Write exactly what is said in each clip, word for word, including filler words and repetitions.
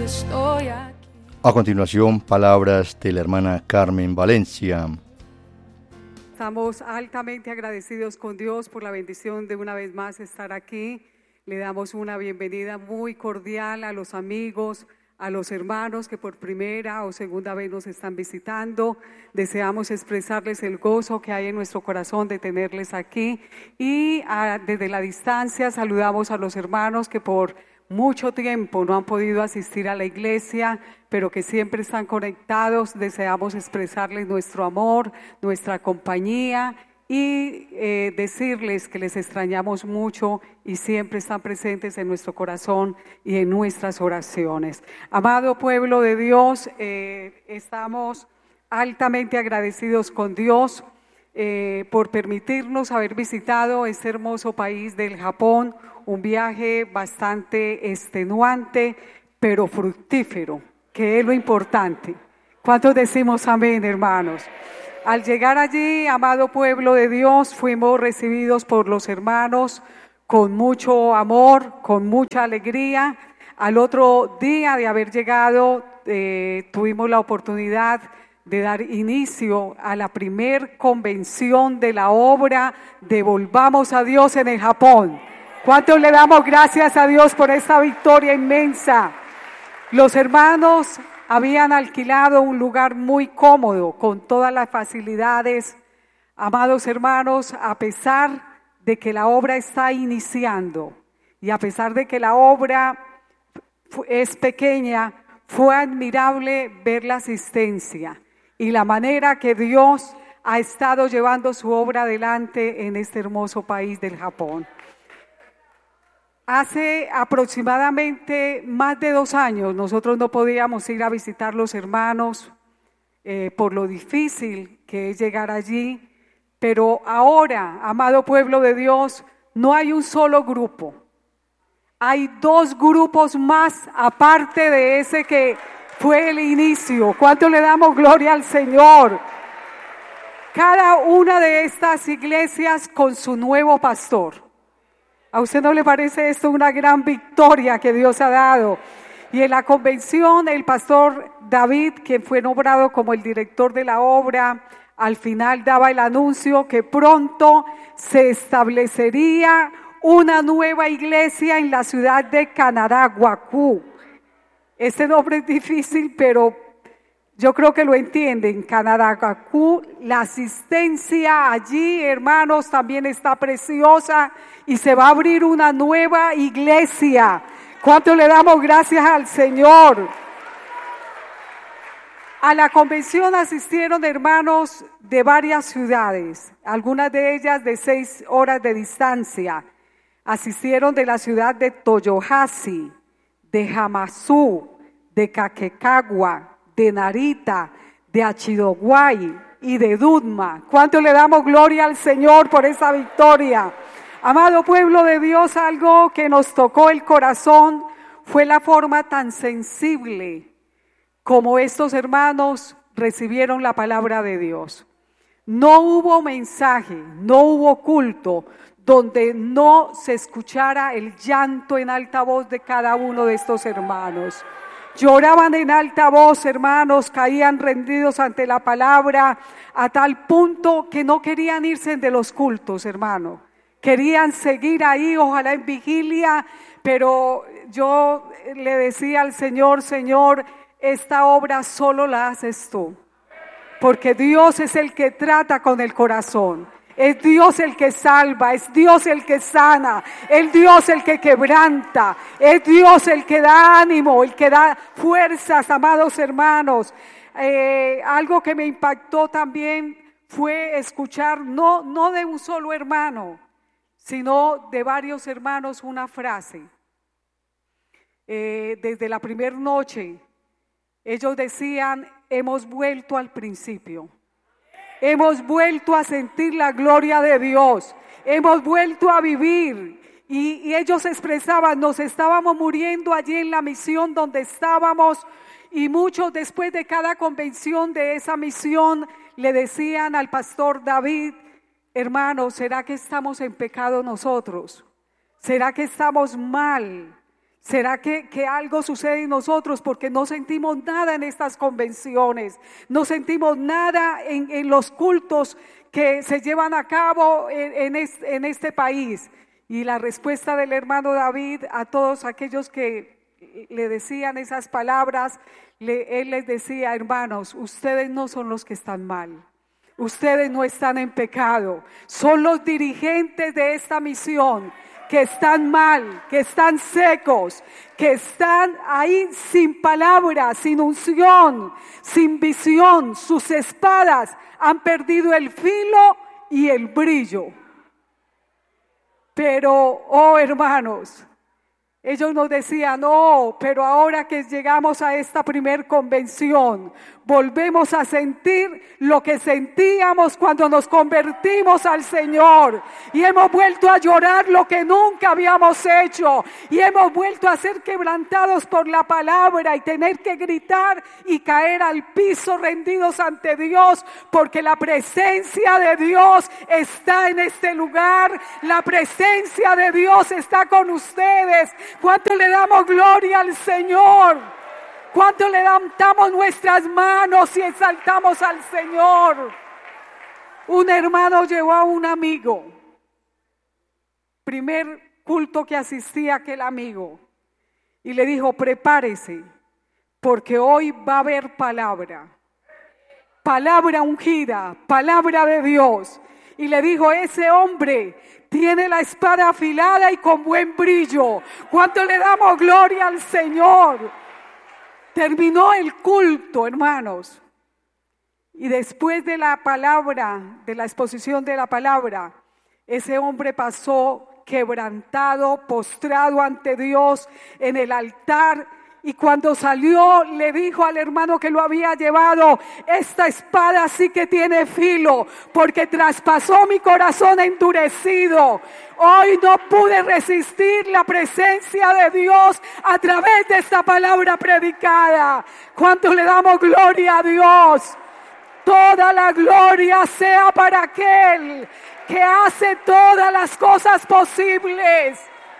estoy aquí. A continuación, palabras de la hermana Carmen Valencia. Estamos altamente agradecidos con Dios por la bendición de una vez más estar aquí. Le damos una bienvenida muy cordial a los amigos, a los hermanos que por primera o segunda vez nos están visitando. Deseamos expresarles el gozo que hay en nuestro corazón de tenerles aquí. Y a, desde la distancia saludamos a los hermanos que por mucho tiempo no han podido asistir a la iglesia, pero que siempre están conectados. Deseamos expresarles nuestro amor, nuestra compañía y eh, decirles que les extrañamos mucho y siempre están presentes en nuestro corazón y en nuestras oraciones. Amado pueblo de Dios, eh, estamos altamente agradecidos con Dios eh, por permitirnos haber visitado este hermoso país del Japón, un viaje bastante extenuante, pero fructífero, que es lo importante. ¿Cuántos decimos amén, hermanos? Al llegar allí, amado pueblo de Dios, fuimos recibidos por los hermanos con mucho amor, con mucha alegría. Al otro día de haber llegado, eh, tuvimos la oportunidad de dar inicio a la primer convención de la obra Devolvamos a Dios en el Japón. ¿Cuántos le damos gracias a Dios por esta victoria inmensa? Los hermanos habían alquilado un lugar muy cómodo, con todas las facilidades. Amados hermanos, a pesar de que la obra está iniciando y a pesar de que la obra es pequeña, fue admirable ver la asistencia y la manera que Dios ha estado llevando su obra adelante en este hermoso país del Japón. Hace aproximadamente más de dos años nosotros no podíamos ir a visitar los hermanos eh, por lo difícil que es llegar allí, pero ahora, amado pueblo de Dios, no hay un solo grupo, hay dos grupos más aparte de ese que fue el inicio. ¿Cuánto le damos gloria al Señor? Cada una de estas iglesias con su nuevo pastor. ¿A usted no le parece esto una gran victoria que Dios ha dado? Y en la convención, el pastor David, quien fue nombrado como el director de la obra, al final daba el anuncio que pronto se establecería una nueva iglesia en la ciudad de Kanagawa-ku. Este nombre es difícil, pero yo creo que lo entienden. Kanagawa-ku, la asistencia allí, hermanos, también está preciosa y se va a abrir una nueva iglesia. ¿Cuánto le damos gracias al Señor? A la convención asistieron hermanos de varias ciudades, algunas de ellas de seis horas de distancia. Asistieron de la ciudad de Toyohashi, de Hamasu, de Kakekawa, de Narita, de Achidowai y de Dudma. ¿Cuánto le damos gloria al Señor por esa victoria? Amado pueblo de Dios, algo que nos tocó el corazón fue la forma tan sensible como estos hermanos recibieron la palabra de Dios. No hubo mensaje, no hubo culto donde no se escuchara el llanto en alta voz de cada uno de estos hermanos. Lloraban en alta voz, hermanos, caían rendidos ante la palabra a tal punto que no querían irse de los cultos, hermano. Querían seguir ahí, ojalá en vigilia, pero yo le decía al Señor, Señor, esta obra solo la haces tú, porque Dios es el que trata con el corazón. Es Dios el que salva, es Dios el que sana, es Dios el que quebranta, es Dios el que da ánimo, el que da fuerzas, amados hermanos. Eh, algo que me impactó también fue escuchar, no, no de un solo hermano, sino de varios hermanos, una frase. Eh, desde la primera noche, ellos decían, hemos vuelto al principio. Hemos vuelto a sentir la gloria de Dios. Hemos vuelto a vivir. Y, y ellos expresaban, nos estábamos muriendo allí en la misión donde estábamos. Y muchos después de cada convención de esa misión le decían al pastor David, hermano, ¿será que estamos en pecado nosotros? ¿Será que estamos mal? ¿Será que, que algo sucede en nosotros porque no sentimos nada en estas convenciones? No sentimos nada en, en los cultos que se llevan a cabo en, en, este, en este país. Y la respuesta del hermano David a todos aquellos que le decían esas palabras, le, él les decía: hermanos, ustedes no son los que están mal. Ustedes no están en pecado. Son los dirigentes de esta misión que están mal, que están secos, que están ahí sin palabras, sin unción, sin visión. Sus espadas han perdido el filo y el brillo. Pero, oh hermanos, ellos nos decían: no, pero ahora que llegamos a esta primer convención, volvemos a sentir lo que sentíamos cuando nos convertimos al Señor, y hemos vuelto a llorar lo que nunca habíamos hecho, y hemos vuelto a ser quebrantados por la palabra y tener que gritar y caer al piso rendidos ante Dios, porque la presencia de Dios está en este lugar. La presencia de Dios está con ustedes. ¿Cuánto le damos gloria al Señor? ¿Cuánto levantamos nuestras manos y exaltamos al Señor? Un hermano llevó a un amigo, primer culto que asistía aquel amigo, y le dijo: prepárese, porque hoy va a haber palabra, palabra ungida, palabra de Dios. Y le dijo: ese hombre tiene la espada afilada y con buen brillo. ¿Cuánto le damos gloria al Señor? Terminó el culto, hermanos, y después de la palabra, de la exposición de la palabra, ese hombre pasó quebrantado, postrado ante Dios en el altar. Y cuando salió, le dijo al hermano que lo había llevado: esta espada sí que tiene filo, porque traspasó mi corazón endurecido. Hoy no pude resistir la presencia de Dios a través de esta palabra predicada. ¿Cuánto le damos gloria a Dios? Toda la gloria sea para aquel que hace todas las cosas posibles.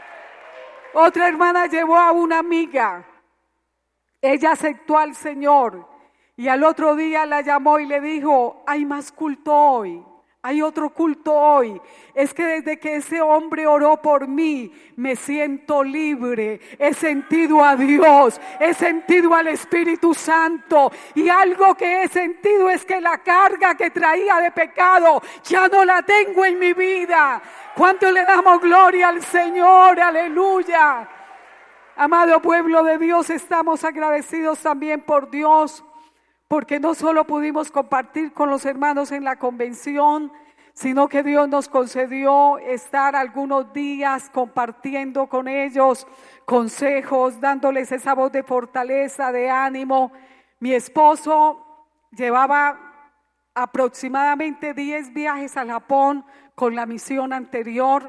Otra hermana llevó a una amiga. Ella aceptó al Señor y al otro día la llamó y le dijo: hay más culto hoy, hay otro culto hoy. Es que desde que ese hombre oró por mí, me siento libre, he sentido a Dios, he sentido al Espíritu Santo, y algo que he sentido es que la carga que traía de pecado ya no la tengo en mi vida. ¿Cuánto le damos gloria al Señor? Aleluya. Amado pueblo de Dios, estamos agradecidos también por Dios, porque no solo pudimos compartir con los hermanos en la convención, sino que Dios nos concedió estar algunos días compartiendo con ellos consejos, dándoles esa voz de fortaleza, de ánimo. Mi esposo llevaba aproximadamente diez viajes al Japón con la misión anterior,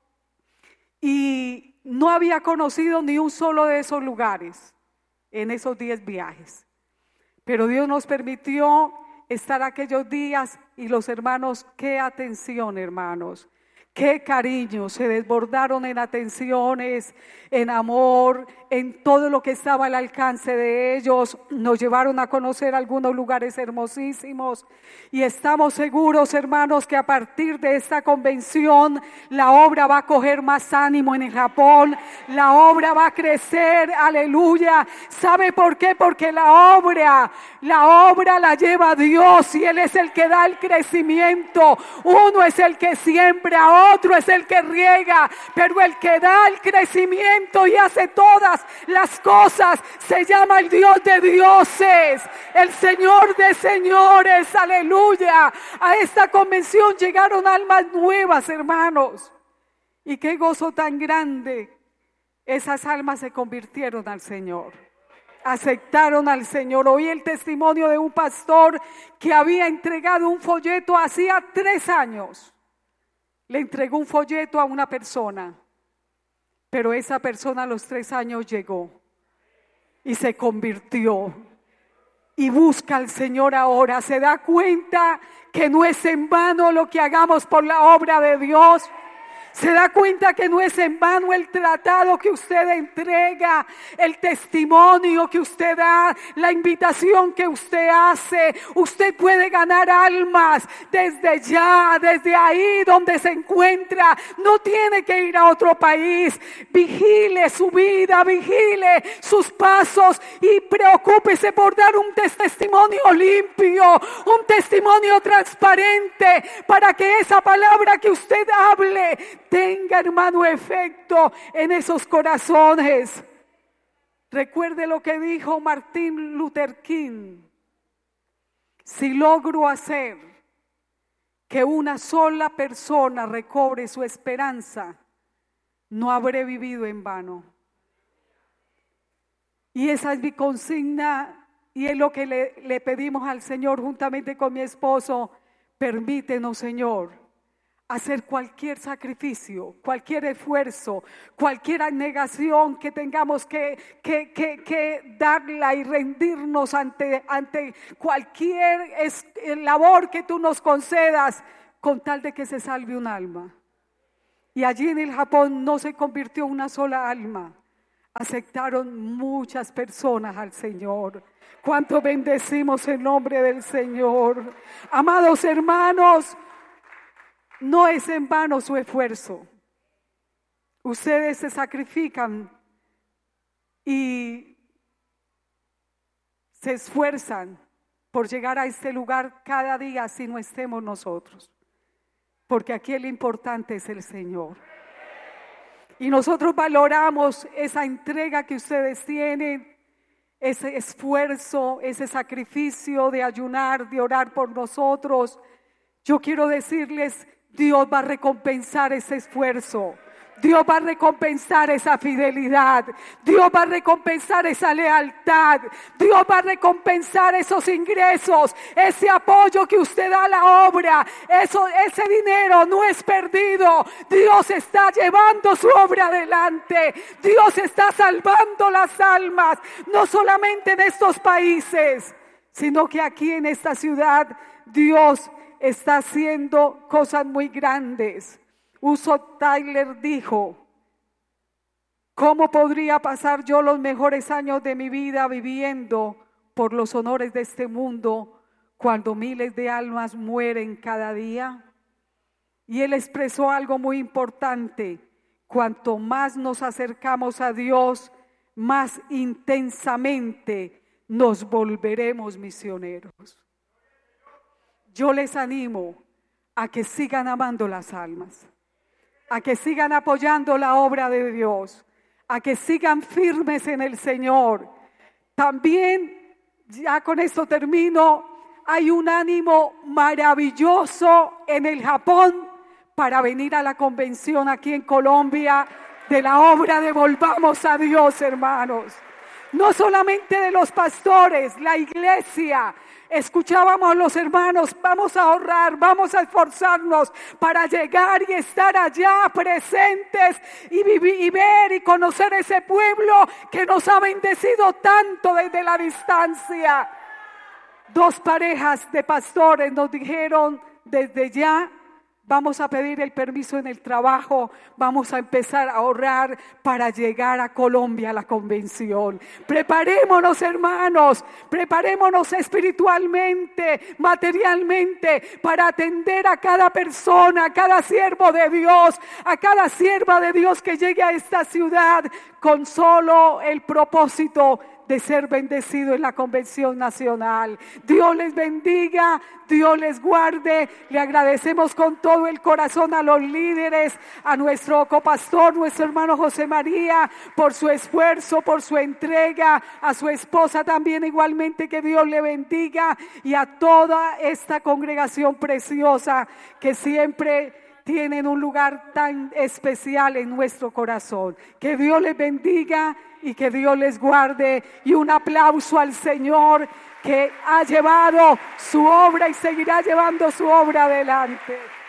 y no había conocido ni un solo de esos lugares en esos diez viajes. Pero Dios nos permitió estar aquellos días, y los hermanos, qué atención, hermanos, qué cariño, se desbordaron en atenciones, en amor, en todo lo que estaba al alcance de ellos. Nos llevaron a conocer algunos lugares hermosísimos, y estamos seguros, hermanos, que a partir de esta convención la obra va a coger más ánimo en el Japón, la obra va a crecer, aleluya. ¿Sabe por qué? Porque la obra, la obra la lleva Dios, y Él es el que da el crecimiento. Uno es el que siembra, otro es el que riega, pero el que da el crecimiento y hace todas las cosas se llama el Dios de dioses, el Señor de señores, aleluya. A esta convención llegaron almas nuevas, hermanos, y qué gozo tan grande. Esas almas se convirtieron al Señor, aceptaron al Señor. Oí el testimonio de un pastor que había entregado un folleto hacía tres años. Le entregó un folleto a una persona, pero esa persona a los tres años llegó y se convirtió y busca al Señor ahora. Se da cuenta que no es en vano lo que hagamos por la obra de Dios. Se da cuenta que no es en vano el tratado que usted entrega, el testimonio que usted da, la invitación que usted hace. Usted puede ganar almas desde ya, desde ahí donde se encuentra. No tiene que ir a otro país. Vigile su vida, vigile sus pasos y preocúpese por dar un testimonio limpio, un testimonio transparente, para que esa palabra que usted hable tenga, hermano, efecto en esos corazones. Recuerde lo que dijo Martin Luther King: si logro hacer que una sola persona recobre su esperanza, no habré vivido en vano. Y esa es mi consigna, y es lo que le, le pedimos al Señor juntamente con mi esposo. Permítenos, Señor, hacer cualquier sacrificio, cualquier esfuerzo, cualquier abnegación que tengamos que, que, que, que darla y rendirnos ante, ante cualquier es, labor que tú nos concedas, con tal de que se salve un alma. Y allí en el Japón no se convirtió una sola alma. Aceptaron muchas personas al Señor. Cuánto bendecimos el nombre del Señor. Amados hermanos, no es en vano su esfuerzo. Ustedes se sacrifican y se esfuerzan por llegar a este lugar cada día, si no estemos nosotros. Porque aquí el importante es el Señor. Y nosotros valoramos esa entrega que ustedes tienen, ese esfuerzo, ese sacrificio de ayunar, de orar por nosotros. Yo quiero decirles, Dios va a recompensar ese esfuerzo. Dios va a recompensar esa fidelidad. Dios va a recompensar esa lealtad. Dios va a recompensar esos ingresos, ese apoyo que usted da a la obra. Eso, ese dinero no es perdido. Dios está llevando su obra adelante. Dios está salvando las almas, no solamente en estos países, sino que aquí en esta ciudad Dios está haciendo cosas muy grandes. Uso Tyler dijo: ¿cómo podría pasar yo los mejores años de mi vida viviendo por los honores de este mundo cuando miles de almas mueren cada día? Y él expresó algo muy importante: cuanto más nos acercamos a Dios, más intensamente nos volveremos misioneros. Yo les animo a que sigan amando las almas, a que sigan apoyando la obra de Dios, a que sigan firmes en el Señor. También, ya con esto termino, hay un ánimo maravilloso en el Japón para venir a la convención aquí en Colombia de la obra de Volvamos a Dios, hermanos. No solamente de los pastores, la iglesia. Escuchábamos a los hermanos: vamos a ahorrar, vamos a esforzarnos para llegar y estar allá presentes y vivir y ver y conocer ese pueblo que nos ha bendecido tanto desde la distancia. Dos parejas de pastores nos dijeron: desde ya vamos a pedir el permiso en el trabajo, vamos a empezar a ahorrar para llegar a Colombia a la convención. Preparémonos, hermanos, preparémonos espiritualmente, materialmente, para atender a cada persona, a cada siervo de Dios, a cada sierva de Dios que llegue a esta ciudad con solo el propósito de ser bendecido en la convención nacional. Dios les bendiga, Dios les guarde. Le agradecemos con todo el corazón a los líderes, a nuestro copastor, nuestro hermano José María, por su esfuerzo, por su entrega, a su esposa también igualmente, que Dios le bendiga, y a toda esta congregación preciosa que siempre tienen un lugar tan especial en nuestro corazón. Que Dios les bendiga y que Dios les guarde, y un aplauso al Señor que ha llevado su obra y seguirá llevando su obra adelante.